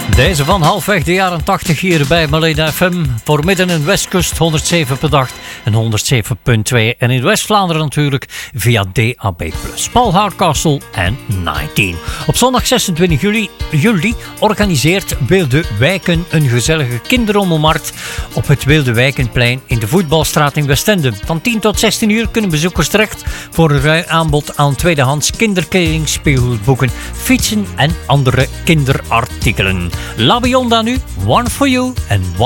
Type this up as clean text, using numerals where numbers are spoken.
Deze van halfweg de jaren 80 hier bij Maleda FM. Voor Midden- en Westkust 107.8 en 107.2. En in West-Vlaanderen natuurlijk via DAB+. Paul Hardcastle en 19. Op zondag 26 juli organiseert Wilde Wijken een gezellige kinderrommelmarkt op het Wilde Wijkenplein in de Voetbalstraat in Westende. Van 10 tot 16 uur kunnen bezoekers terecht voor een ruim aanbod aan tweedehands kinderkleding, speelgoedboeken, fietsen en andere kinderartikelen. La Bionda nu, One for You en